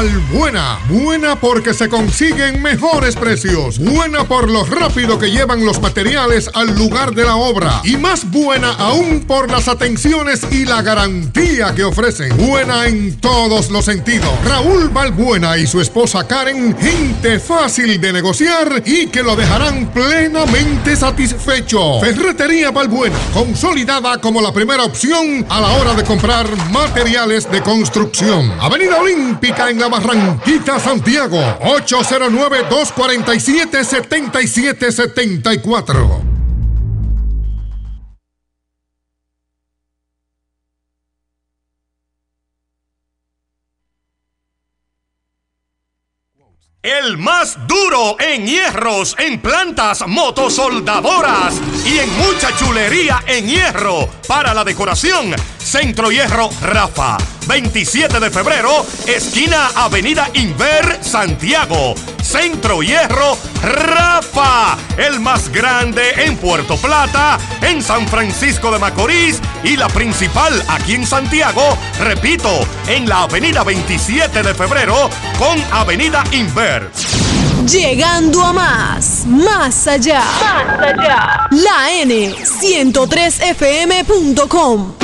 Valbuena. Buena porque se consiguen mejores precios. Buena por lo rápido que llevan los materiales al lugar de la obra. Y más buena aún por las atenciones y la garantía que ofrecen. Buena en todos los sentidos. Raúl Valbuena y su esposa Karen, gente fácil de negociar y que lo dejarán plenamente satisfecho. Ferretería Valbuena, consolidada como la primera opción a la hora de comprar materiales de construcción. Avenida Olímpica en la Barranquita, Santiago. 809-247-7774. El más duro en hierros, en plantas motosoldadoras y en mucha chulería en hierro para la decoración. Centro Hierro Rafa, 27 de febrero, esquina Avenida Inver, Santiago. Centro Hierro Rafa, el más grande en Puerto Plata, en San Francisco de Macorís y la principal aquí en Santiago, repito, en la Avenida 27 de febrero con Avenida Inver. Llegando a más, más allá. La N103fm.com.